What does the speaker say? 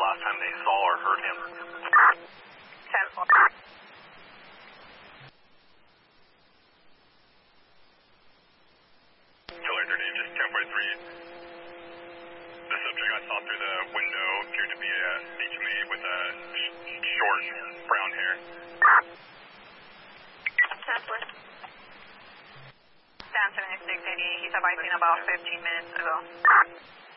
last time they saw or heard him. 10-4. Killer 30, just 10.3. The subject I saw through the window appeared to be a HMA with a short brown hair. 10-4. Down 7680, he's arriving about 15 minutes ago.